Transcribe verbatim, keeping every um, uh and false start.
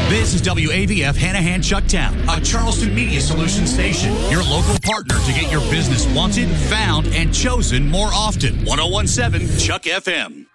This is W A V F Hanahan Chucktown, a Charleston Media Solutions station. Your local partner to get your business wanted, found, and chosen more often. ten seventeen Chuck F M.